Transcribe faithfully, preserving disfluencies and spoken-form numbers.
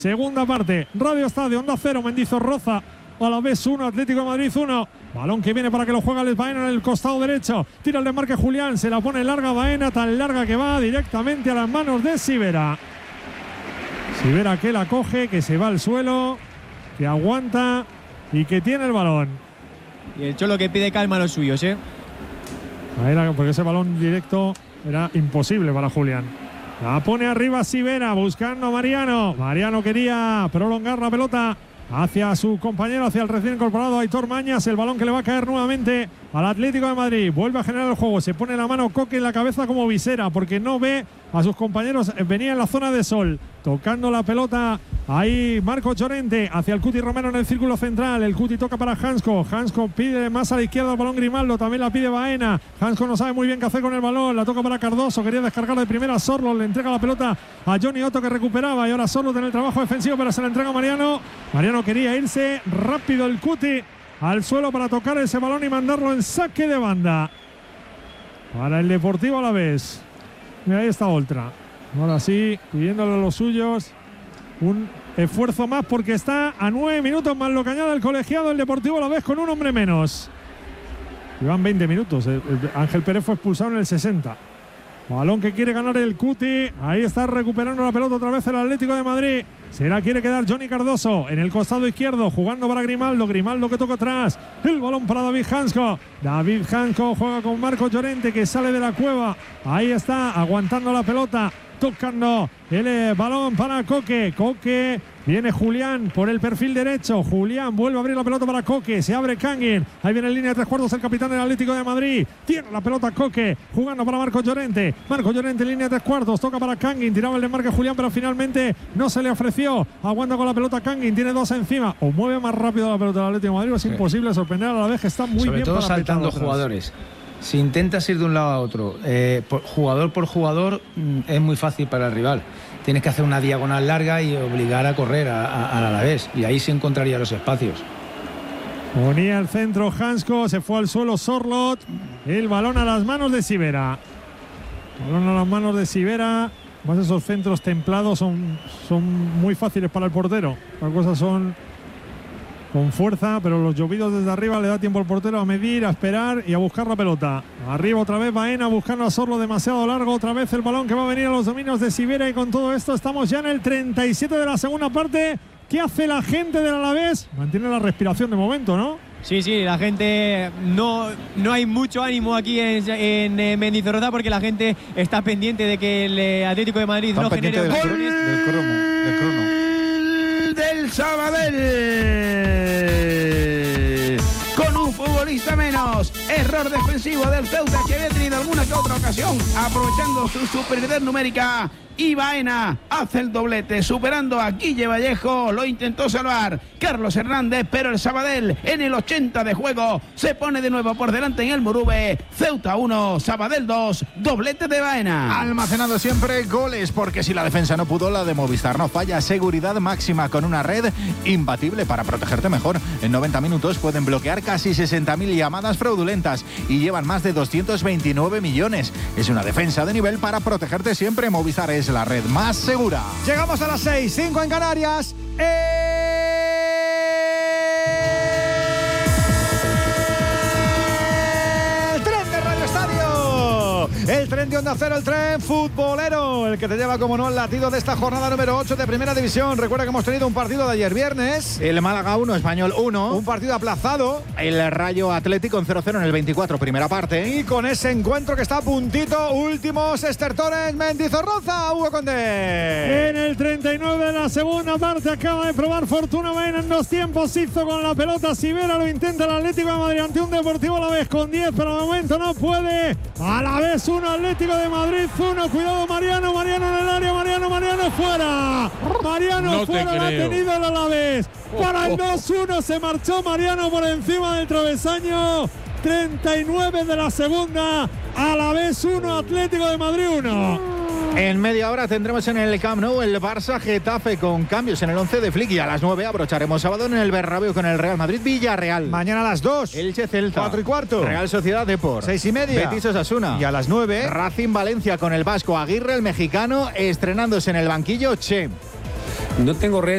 Segunda parte, Radio Estadio, Onda Cero, Mendizorroza, Alavés uno, Atlético de Madrid uno. Balón que viene para que lo juegue Alex Baena en el costado derecho. Tira el desmarque Julián, se la pone larga Baena, tan larga que va directamente a las manos de Sivera. Sivera que la coge, que se va al suelo, que aguanta y que tiene el balón. Y el Cholo que pide calma a los suyos, ¿eh? Era porque ese balón directo era imposible para Julián. La pone arriba Sivera, buscando a Mariano. Mariano quería prolongar la pelota hacia su compañero, hacia el recién incorporado Aitor Mañas. El balón que le va a caer nuevamente al Atlético de Madrid. Vuelve a generar el juego. Se pone la mano Coque en la cabeza como visera porque no ve a sus compañeros. Venía en la zona de sol. Tocando la pelota ahí Marco Llorente hacia el Cuti Romero en el círculo central. El Cuti toca para Hansko. Hansko pide más a la izquierda el balón Grimaldo. También la pide Baena. Hansko no sabe muy bien qué hacer con el balón. La toca para Cardoso. Quería descargar de primera. Sorlo le entrega la pelota a Johnny Otto que recuperaba. Y ahora Sorlo tiene el trabajo defensivo, pero se la entrega a Mariano. Mariano quería irse rápido el Cuti al suelo para tocar ese balón y mandarlo en saque de banda para el Deportivo Alavés. Y ahí está Oltra. Ahora sí, pidiéndole a los suyos un esfuerzo más porque está a nueve minutos más lo que añade el colegiado el Deportivo Alavés con un hombre menos. Llevan veinte minutos. El, el Ángel Pérez fue expulsado en el sesenta. Balón que quiere ganar el Cuti. Ahí está recuperando la pelota otra vez el Atlético de Madrid. Se la quiere quedar Johnny Cardoso en el costado izquierdo, jugando para Grimaldo. Grimaldo que toca atrás. El balón para David Hansko. David Hansko juega con Marco Llorente que sale de la cueva. Ahí está, aguantando la pelota. Tocando el eh, balón para Coque. Coque. Viene Julián por el perfil derecho. Julián vuelve a abrir la pelota para Coque. Se abre Kangin. Ahí viene en línea de tres cuartos el capitán del Atlético de Madrid. Tiene la pelota Coque. Jugando para Marco Llorente. Marco Llorente en línea de tres cuartos. Toca para Kangin. Tiraba el desmarque Julián, pero finalmente no se le ofreció. Aguanta con la pelota Kangin. Tiene dos encima. O mueve más rápido la pelota del Atlético de Madrid. Es sí. imposible sorprender a la vez que está muy Sobre bien. Sobre todo para saltando jugadores. Si intentas ir de un lado a otro, eh, por, jugador por jugador, mm, es muy fácil para el rival. Tienes que hacer una diagonal larga y obligar a correr al Alavés. Y ahí se encontraría los espacios. Ponía el centro Hansko, se fue al suelo Sorlot. El balón a las manos de Sivera. Balón a las manos de Sivera. Más esos centros templados son, son muy fáciles para el portero. Las cosas son con fuerza, pero los llovidos desde arriba le da tiempo al portero a medir, a esperar y a buscar la pelota. Arriba otra vez Baena buscando a Sorlo demasiado largo. Otra vez el balón que va a venir a los dominios de Sivera. Y con todo esto estamos ya en el treinta y siete de la segunda parte. ¿Qué hace la gente del Alavés? Mantiene la respiración de momento, ¿no? Sí, sí, la gente no, no hay mucho ánimo aquí en, en, en Mendizorroza porque la gente está pendiente de que el Atlético de Madrid Están no genere del, ocasiones. del crono, del crono. Del Sabadell. Con un futbolista menos. Error defensivo del Ceuta que había tenido alguna que otra ocasión, aprovechando su superioridad numérica. Y Baena hace el doblete, superando a Guille Vallejo. Lo intentó salvar Carlos Hernández, pero el Sabadell en el ochenta de juego se pone de nuevo por delante en el Murube. Ceuta uno, Sabadell dos, doblete de Baena. Almacenando siempre goles, porque si la defensa no pudo, la de Movistar no falla. Seguridad máxima con una red imbatible para protegerte mejor. En noventa minutos pueden bloquear casi sesenta mil llamadas fraudulentas y llevan más de doscientos veintinueve millones. Es una defensa de nivel para protegerte siempre. Movistar es la red más segura. Llegamos a las seis, cinco en Canarias. El tren de Radio Estadio. El tren de Onda Cero, el tren futbolero. El que te lleva, como no, al latido de esta jornada número ocho de Primera División. Recuerda que hemos tenido un partido de ayer viernes. El Málaga uno, Español uno. Un partido aplazado. El Rayo Atlético en cero cero en el veinticuatro, primera parte. Y con ese encuentro que está a puntito, últimos estertores, Mendizorroza, Hugo Condé. En el treinta y nueve de la segunda parte acaba de probar fortuna Baena en dos tiempos. Hizo con la pelota Sivera, lo intenta el Atlético de Madrid ante un Deportivo Alavés con diez, pero de momento no puede. Alavés uno, Atlético de Madrid uno. Cuidado Mariano, Mariano en el área, Mariano, Mariano fuera. Mariano no fuera, lo ha tenido el Alavés. Para el dos uno se marchó Mariano por encima del travesaño. treinta y nueve de la segunda, Alavés uno, Atlético de Madrid uno. En media hora tendremos en el Camp Nou el Barça Getafe con cambios en el once de Flick, y a las nueve abrocharemos sábado en el Bernabéu con el Real Madrid Villarreal. Mañana a las dos. Elche Celta. Cuatro y cuarto. Real Sociedad Depor. Seis y media. Betis Osasuna. Y a las nueve. Racing Valencia con el vasco Aguirre, el mexicano, estrenándose en el banquillo Che. No tengo red.